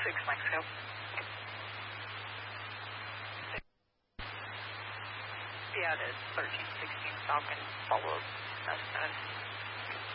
6 Mexico. Yeah, it is 1316 Falcon, follow up. That's